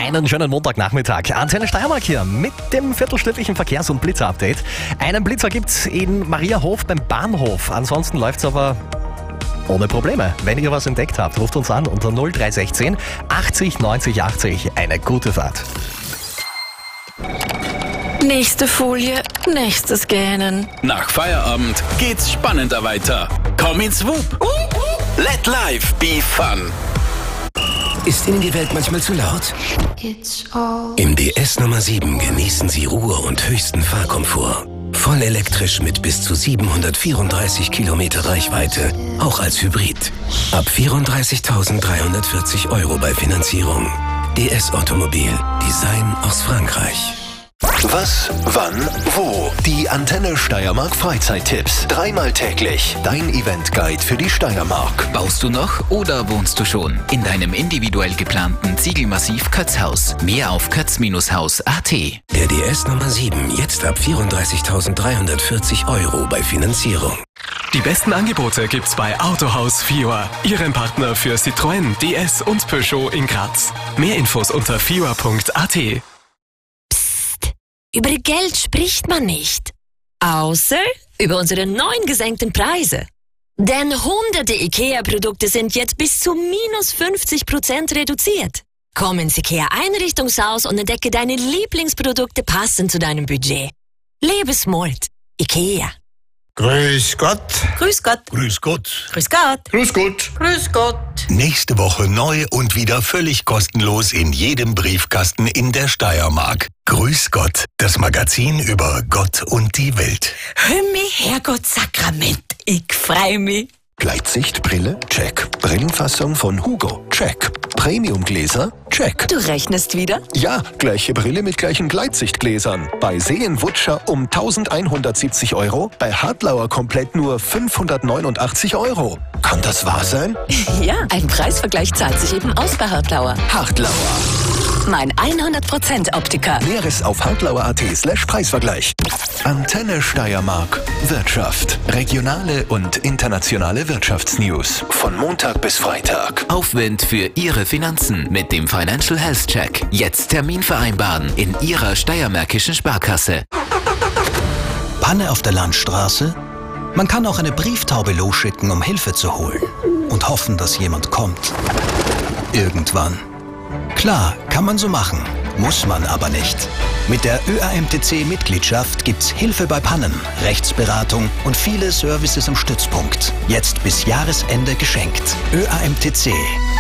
Einen schönen Montagnachmittag. Antenne Steiermark hier mit dem viertelstündlichen Verkehrs- und Blitzer-Update. Einen Blitzer gibt's in Mariahof beim Bahnhof. Ansonsten läuft's aber ohne Probleme. Wenn ihr was entdeckt habt, ruft uns an unter 0316 80 90 80. Eine gute Fahrt. Nächste Folie, nächstes Gähnen. Nach Feierabend geht's spannender weiter. Komm ins WUP. Let life be fun. Ist Ihnen die Welt manchmal zu laut? Im DS Nummer 7 genießen Sie Ruhe und höchsten Fahrkomfort. Voll elektrisch mit bis zu 734 Kilometer Reichweite, auch als Hybrid. Ab 34.340 € bei Finanzierung. DS Automobil. Design aus Frankreich. Was, wann, wo? Die Antenne Steiermark Freizeittipps. Dreimal täglich. Dein Eventguide für die Steiermark. Baust du noch oder wohnst du schon in deinem individuell geplanten Ziegelmassiv Kötzhaus? Mehr auf kötz-haus.at. Der DS Nummer 7 jetzt ab 34.340 € bei Finanzierung. Die besten Angebote gibt's bei Autohaus Fior, Ihrem Partner für Citroën, DS und Peugeot in Graz. Mehr Infos unter fior.at. Über Geld spricht man nicht. Außer über unsere neuen gesenkten Preise. Denn hunderte IKEA-Produkte sind jetzt bis zu minus 50% reduziert. Komm ins IKEA-Einrichtungshaus und entdecke deine Lieblingsprodukte passend zu deinem Budget. Lebe smart. IKEA. Grüß Gott. Grüß Gott. Grüß Gott. Grüß Gott. Grüß Gott. Grüß Gott. Nächste Woche neu und wieder völlig kostenlos in jedem Briefkasten in der Steiermark. Grüß Gott, das Magazin über Gott und die Welt. Himmel, Herrgott, Sakrament, ich freu mich. Gleitsichtbrille? Check. Brillenfassung von Hugo? Check. Premiumgläser? Check. Du rechnest wieder? Ja, gleiche Brille mit gleichen Gleitsichtgläsern. Bei Seen-Wutscher um 1.170 €, bei Hartlauer komplett nur 589 €. Kann das wahr sein? Ja, ein Preisvergleich zahlt sich eben aus bei Hartlauer. Hartlauer. Mein 100% Optiker. Näheres auf hartlauer.at/Preisvergleich. Antenne Steiermark. Wirtschaft. Regionale und internationale Wirtschaftsnews. Von Montag bis Freitag. Aufwind für Ihre Finanzen mit dem Financial Health Check. Jetzt Termin vereinbaren in Ihrer steiermärkischen Sparkasse. Panne auf der Landstraße? Man kann auch eine Brieftaube losschicken, um Hilfe zu holen. Und hoffen, dass jemand kommt. Irgendwann. Klar, kann man so machen. Muss man aber nicht. Mit der ÖAMTC-Mitgliedschaft gibt's Hilfe bei Pannen, Rechtsberatung und viele Services am Stützpunkt. Jetzt bis Jahresende geschenkt. ÖAMTC.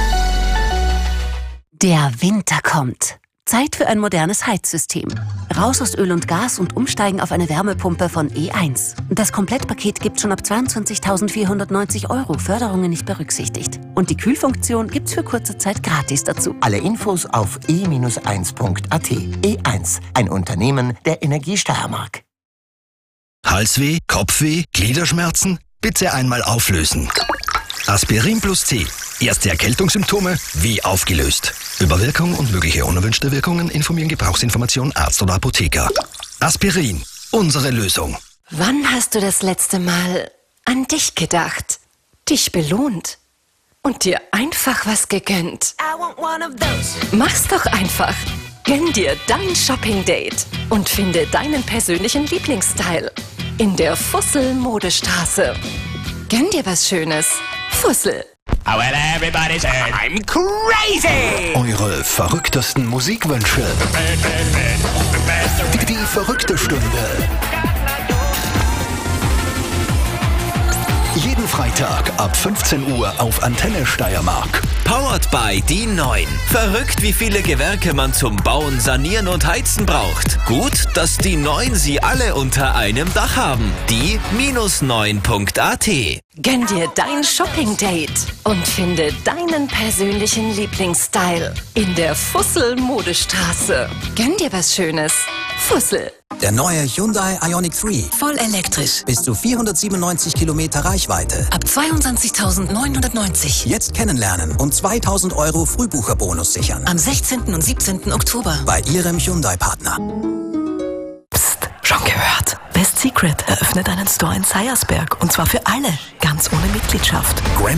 Der Winter kommt. Zeit für ein modernes Heizsystem. Raus aus Öl und Gas und umsteigen auf eine Wärmepumpe von E1. Das Komplettpaket gibt schon ab 22.490 €, Förderungen nicht berücksichtigt. Und die Kühlfunktion gibt's für kurze Zeit gratis dazu. Alle Infos auf e-1.at. E1, ein Unternehmen der Energie Steiermark. Halsweh, Kopfweh, Gliederschmerzen? Bitte einmal auflösen. Aspirin plus C. Erste Erkältungssymptome wie aufgelöst. Über Wirkung und mögliche unerwünschte Wirkungen informieren Gebrauchsinformation Arzt oder Apotheker. Aspirin, unsere Lösung. Wann hast du das letzte Mal an dich gedacht, dich belohnt und dir einfach was gegönnt? Mach's doch einfach. Gönn dir dein Shopping-Date und finde deinen persönlichen Lieblingsstyle in der Fussel-Modestraße. Gönn dir was Schönes. Fussel. Oh, well, everybody's heard I'm crazy! Eure verrücktesten Musikwünsche. Die verrückte Stunde. Jeden Freitag ab 15 Uhr auf Antenne Steiermark. Powered by die 9. Verrückt, wie viele Gewerke man zum Bauen, Sanieren und Heizen braucht. Gut, dass die 9 sie alle unter einem Dach haben. Die-9.at. Gönn dir dein Shopping-Date und finde deinen persönlichen Lieblingsstyle in der Fussel-Modestraße. Gönn dir was Schönes. Fussel. Der neue Hyundai Ioniq 3. Voll elektrisch. Bis zu 497 Kilometer Reichweite. Ab 22.990. Jetzt kennenlernen und 2.000 € Frühbucherbonus sichern. Am 16. und 17. Oktober. Bei Ihrem Hyundai-Partner. Psst, schon gehört? Best Secret eröffnet einen Store in Seiersberg. Und zwar für alle. Ganz ohne Mitgliedschaft.